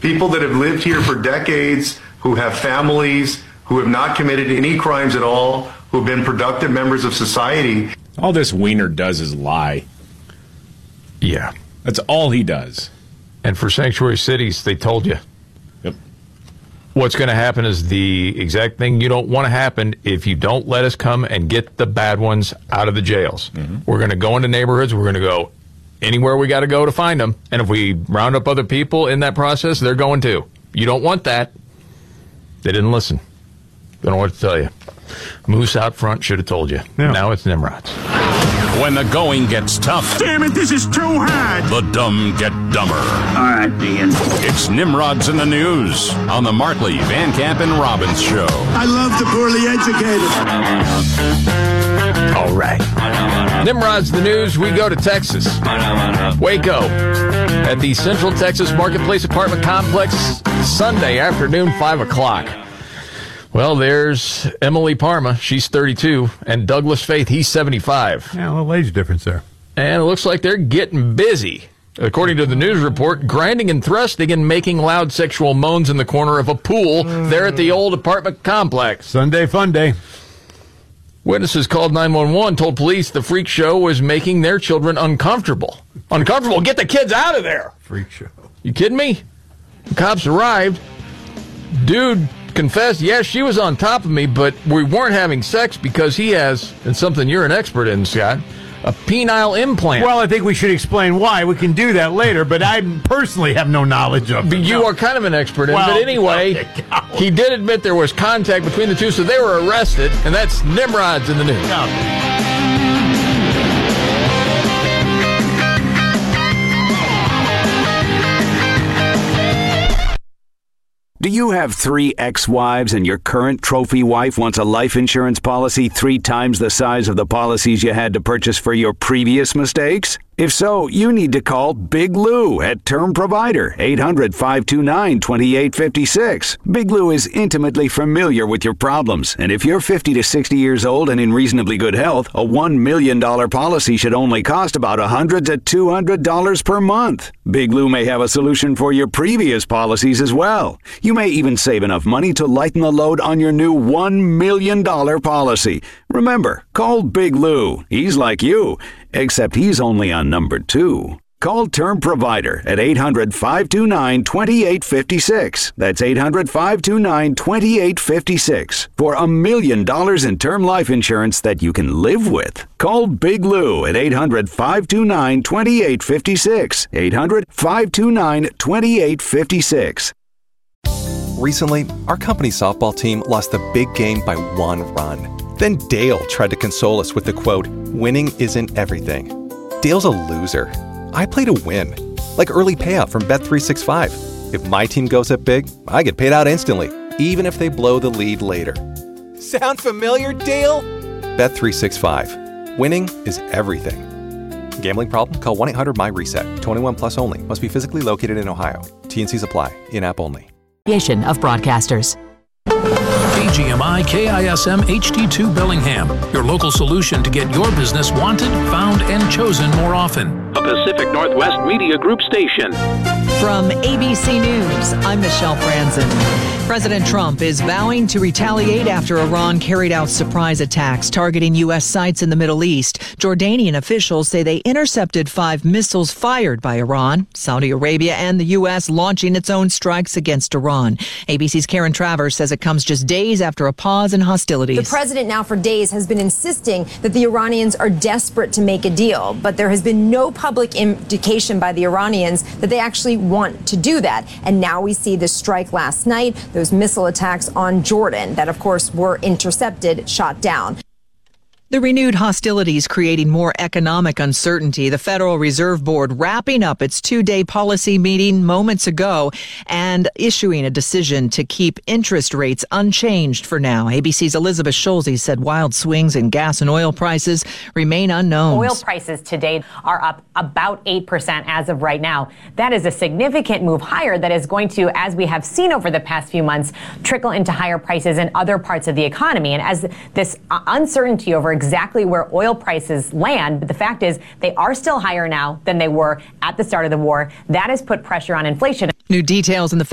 People that have lived here for decades, who have families, who have not committed any crimes at all, who have been productive members of society. All this Wiener does is lie. Yeah. That's all he does. And for sanctuary cities, they told you. Yep. What's going to happen is the exact thing you don't want to happen if you don't let us come and get the bad ones out of the jails. Mm-hmm. We're going to go into neighborhoods. We're going to go anywhere we got to go to find them. And if we round up other people in that process, they're going too. You don't want that. They didn't listen. Don't know what to tell you. Moose out front should have told you. Yeah. Now it's Nimrods. When the going gets tough. Damn it, this is too hard. The dumb get dumber. All right, Dean. It's Nimrods in the News on the Markley, Van Camp, and Robbins Show. I love the poorly educated. All right. Nimrods in the News, we go to Texas. Waco. At the Central Texas Marketplace Apartment Complex, Sunday afternoon, 5 o'clock. Well, there's Emily Parma. She's 32. And Douglas Faith, he's 75. Yeah, a little age difference there. And it looks like they're getting busy. According to the news report, grinding and thrusting and making loud sexual moans in the corner of a pool there at the old apartment complex. Sunday fun day. Witnesses called 911, told police the freak show was making their children uncomfortable. Uncomfortable? Get the kids out of there! Freak show. You kidding me? The cops arrived. Dude confessed, yes, she was on top of me, but we weren't having sex because he has, and something you're an expert in, Scott, a penile implant. Well, I think we should explain why. We can do that later, but I personally have no knowledge of it. You are kind of an expert in it. But anyway, he did admit there was contact between the two, so they were arrested, and that's Nimrods in the News. Do you have 3 ex-wives and your current trophy wife wants a life insurance policy 3 times the size of the policies you had to purchase for your previous mistakes? If so, you need to call Big Lou at Term Provider, 800-529-2856. Big Lou is intimately familiar with your problems, and if you're 50 to 60 years old and in reasonably good health, a $1 million policy should only cost about $100 to $200 per month. Big Lou may have a solution for your previous policies as well. You may even save enough money to lighten the load on your new $1 million policy. Remember, call Big Lou. He's like you, except he's only on number 2. Call Term Provider at 800-529-2856. That's 800-529-2856 for $1 million in term life insurance that you can live with. Call Big Lou at 800-529-2856. 800-529-2856. Recently, our company's softball team lost the big game by 1 run. Then Dale tried to console us with the quote, "Winning isn't everything." Dale's a loser. I play to win, like early payout from Bet365. If my team goes up big, I get paid out instantly, even if they blow the lead later. Sound familiar, Dale? Bet365. Winning is everything. Gambling problem? Call 1-800-MY-RESET. 21 plus only. Must be physically located in Ohio. T&Cs apply. In-app only. Of broadcasters. KGMI KISM HD2 Bellingham, your local solution to get your business wanted, found, and chosen more often. A Pacific Northwest Media Group station. From ABC News, I'm Michelle Franzen. President Trump is vowing to retaliate after Iran carried out surprise attacks targeting U.S. sites in the Middle East. Jordanian officials say they intercepted 5 missiles fired by Iran. Saudi Arabia and the U.S. launching its own strikes against Iran. ABC's Karen Travers says it comes just days after a pause in hostilities. The president now for days has been insisting that the Iranians are desperate to make a deal, but there has been no public indication by the Iranians that they actually want to do that. And now we see this strike last night, those missile attacks on Jordan that, of course, were intercepted, shot down. The renewed hostilities creating more economic uncertainty. The Federal Reserve Board wrapping up its 2-day policy meeting moments ago and issuing a decision to keep interest rates unchanged for now. ABC's Elizabeth Schulze said wild swings in gas and oil prices remain unknown. Oil prices today are up about 8% as of right now. That is a significant move higher that is going to, as we have seen over the past few months, trickle into higher prices in other parts of the economy. And as this uncertainty over exactly where oil prices land, but the fact is they are still higher now than they were at the start of the war. That has put pressure on inflation. New details in the